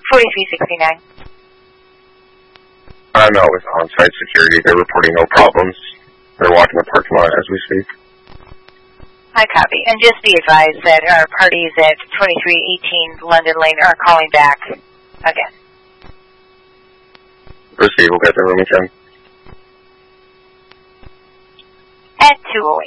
4369. No, with on-site security. They're reporting no problems. They're walking the parking lot as we speak. I copy. And just be advised that our parties at 2318 London Lane are calling back again. Receive. We'll get the room again. At 208.